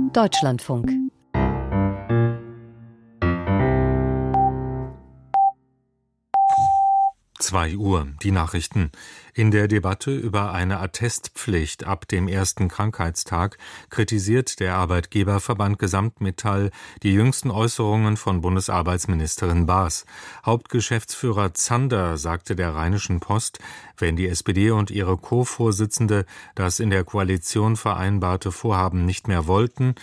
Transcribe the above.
Deutschlandfunk. Uhr, die Nachrichten. In der Debatte über eine Attestpflicht ab dem ersten Krankheitstag kritisiert der Arbeitgeberverband Gesamtmetall die jüngsten Äußerungen von Bundesarbeitsministerin Baas. Hauptgeschäftsführer Zander sagte der Rheinischen Post, wenn die SPD und ihre Co-Vorsitzende das in der Koalition vereinbarte Vorhaben nicht mehr wollten,